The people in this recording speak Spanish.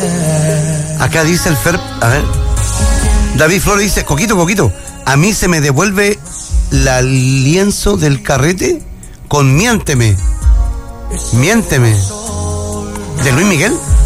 Acá dice el Fer, a ver. David Flores dice, Coquito, a mí se me devuelve la lienzo del carrete con Miénteme. ¿De Luis Miguel?